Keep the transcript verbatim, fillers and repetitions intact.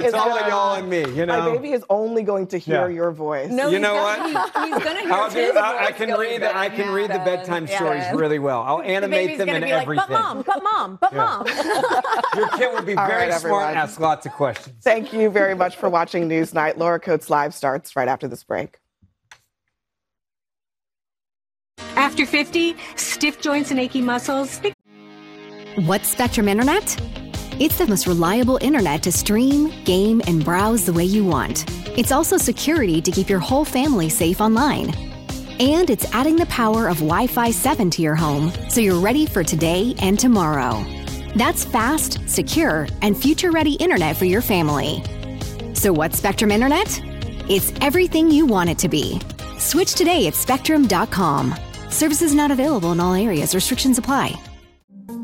is all gonna, y'all and me, you know. My baby is only going to hear Yeah. your voice. No, You he's know gonna, what? He, he's gonna hear I'll his do, I, I voice can going read the I can back. read the bedtime Yeah. stories really well. I'll The animate baby's them gonna and be like, everything. but mom, but mom, but Yeah. mom. Your kid will be All very right, smart everyone. and ask lots of questions. Thank you very much for watching Newsnight. Laura Coates Live starts right after this break. After fifty, stiff joints and achy muscles. What's Spectrum Internet? It's the most reliable internet to stream, game, and browse the way you want. It's also security to keep your whole family safe online. And it's adding the power of Wi-Fi seven to your home, so you're ready for today and tomorrow. That's fast, secure, and future-ready internet for your family. So what's Spectrum Internet? It's everything you want it to be. Switch today at spectrum dot com. Services not available in all areas. Restrictions apply.